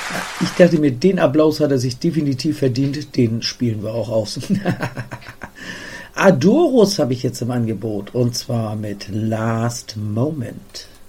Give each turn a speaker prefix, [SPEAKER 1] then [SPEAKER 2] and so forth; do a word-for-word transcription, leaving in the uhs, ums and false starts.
[SPEAKER 1] Ich dachte mir, den Applaus hat er sich definitiv verdient. Den spielen wir auch aus. Adorus habe ich jetzt im Angebot. Und zwar mit Last Moment.